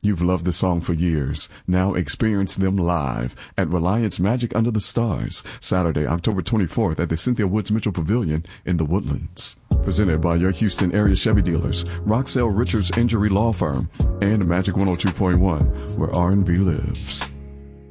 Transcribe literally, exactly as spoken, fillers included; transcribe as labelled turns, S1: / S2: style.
S1: You've loved the song for years. Now experience them live at Reliance Magic Under the Stars, Saturday, October twenty-fourth at the Cynthia Woods Mitchell Pavilion in the Woodlands. Presented by your Houston area Chevy dealers, Roxell Richards Injury Law Firm, and Magic one oh two point one, where R and B lives.